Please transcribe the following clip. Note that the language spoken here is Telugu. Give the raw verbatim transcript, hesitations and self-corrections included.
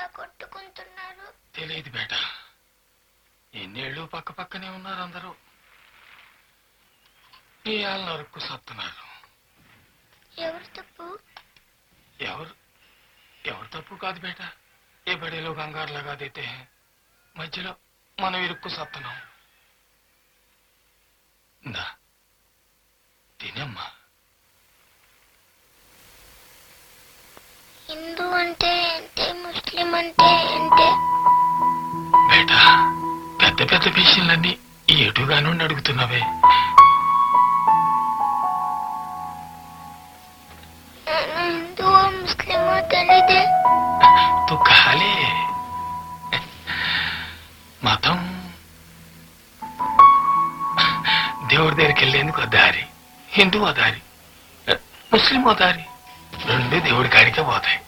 కొట్టుకుంటున్నారు? తెలియదు బేట. ఎన్నేళ్ళు పక్క పక్కనే ఉన్నారు అందరూ. ఇవాళ నరుక్కు సత్తున్నారు. ఎవరు తప్పు? ఎవరు ఎవరు తప్పు కాదు బేట. ఏ బడిలో కంగారులాగా అదైతే మధ్యలో మనం ఇరుక్కు సత్తున్నాం. ఇందా తినమ్మా. హిందూ అంటే ఏంటి, ముస్లిం అంటే ఏంటి? బేట పెద్ద పెద్ద విషయాలన్నీ ఎటుగాను అడుగుతున్నావే. హిందువో ముస్లిమో తెలీదే. తు ఖాళీ మతం దేవుడి దగ్గరికి వెళ్ళేందుకు ఓ దారి, హిందూ ఓ దారి, ముస్లిం ఓ దారి. రెండు దేవుడి కాడికే పోతాయి.